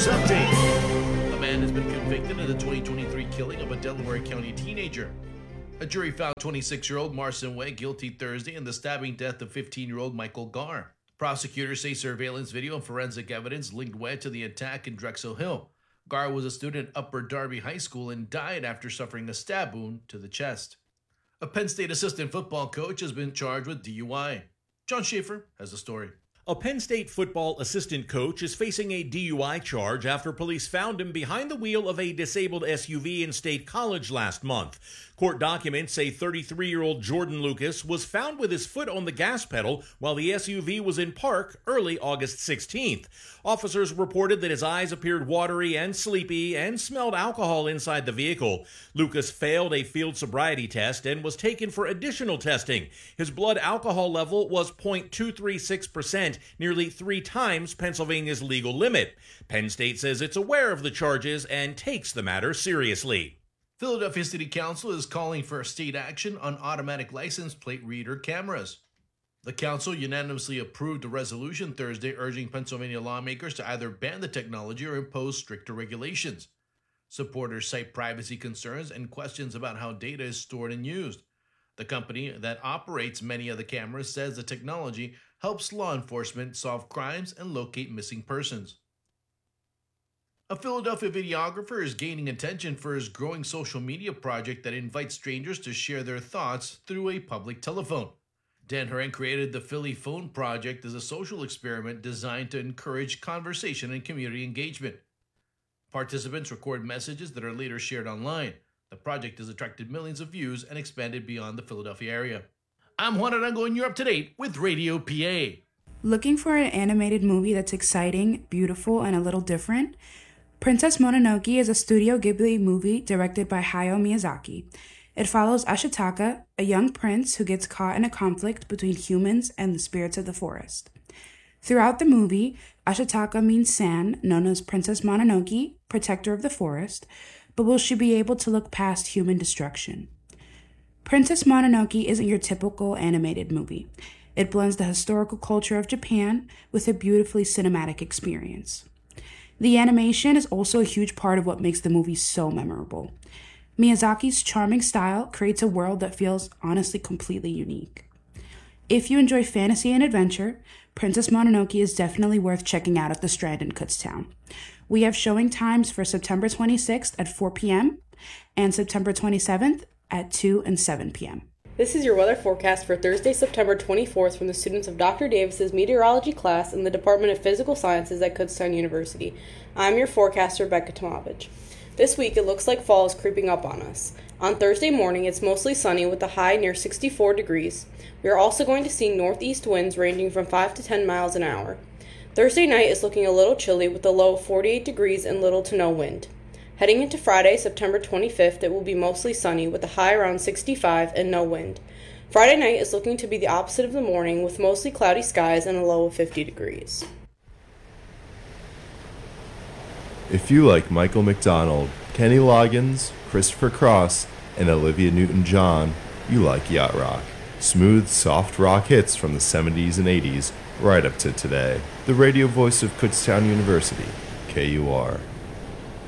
News Update. A man has been convicted in the 2023 killing of a Delaware County teenager. A jury found 26-year-old Marcin Way guilty Thursday in the stabbing death of 15-year-old Michael Gar. Prosecutors say surveillance video and forensic evidence linked Way to the attack in Drexel Hill. Gar was a student at Upper Darby High School and died after suffering a stab wound to the chest. A Penn State assistant football coach has been charged with DUI. John Schaefer has the story. A Penn State football assistant coach is facing a DUI charge after police found him behind the wheel of a disabled SUV in State College last month. Court documents say 33-year-old Jordan Lucas was found with his foot on the gas pedal while the SUV was in park early August 16th. Officers reported that his eyes appeared watery and sleepy and smelled alcohol inside the vehicle. Lucas failed a field sobriety test and was taken for additional testing. His blood alcohol level was 0.236%, nearly 3 times Pennsylvania's legal limit. Penn State says it's aware of the charges and takes the matter seriously. Philadelphia City Council is calling for state action on automatic license plate reader cameras. The council unanimously approved a resolution Thursday urging Pennsylvania lawmakers to either ban the technology or impose stricter regulations. Supporters cite privacy concerns and questions about how data is stored and used. The company that operates many of the cameras says the technology helps law enforcement solve crimes and locate missing persons. A Philadelphia videographer is gaining attention for his growing social media project that invites strangers to share their thoughts through a public telephone. Dan Horan created the Philly Phone Project as a social experiment designed to encourage conversation and community engagement. Participants record messages that are later shared online. The project has attracted millions of views and expanded beyond the Philadelphia area. I'm Juan Arango and you're up to date with Radio PA. Looking for an animated movie that's exciting, beautiful, and a little different? Princess Mononoke is a Studio Ghibli movie directed by Hayao Miyazaki. It follows Ashitaka, a young prince who gets caught in a conflict between humans and the spirits of the forest. Throughout the movie, Ashitaka means San, known as Princess Mononoke, protector of the forest, but will she be able to look past human destruction? Princess Mononoke isn't your typical animated movie. It blends the historical culture of Japan with a beautifully cinematic experience. The animation is also a huge part of what makes the movie so memorable. Miyazaki's charming style creates a world that feels honestly completely unique. If you enjoy fantasy and adventure, Princess Mononoke is definitely worth checking out at the Strand in Kutztown. We have showing times for September 26th at 4 p.m. and September 27th at 2 and 7 p.m. This is your weather forecast for Thursday, September 24th from the students of Dr. Davis's meteorology class in the Department of Physical Sciences at Kutztown University. I'm your forecaster, Rebecca Tomovich. This week, it looks like fall is creeping up on us. On Thursday morning, it's mostly sunny with a high near 64 degrees. We are also going to see northeast winds ranging from 5 to 10 miles an hour. Thursday night is looking a little chilly with a low of 48 degrees and little to no wind. Heading into Friday, September 25th, it will be mostly sunny with a high around 65 and no wind. Friday night is looking to be the opposite of the morning with mostly cloudy skies and a low of 50 degrees. If you like Michael McDonald, Kenny Loggins, Christopher Cross, and Olivia Newton-John, you like yacht rock. Smooth, soft rock hits from the 70s and 80s, right up to today. The radio voice of Kutztown University, KUR.